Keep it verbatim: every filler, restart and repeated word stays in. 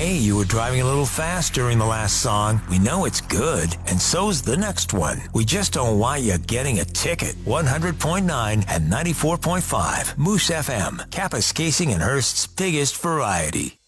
Hey, you were driving a little fast during the last song. We know it's good, and so's the next one. We just don't want you getting a ticket. one hundred point nine and ninety-four point five Moose F M, Kapuskasing and Hearst's biggest variety.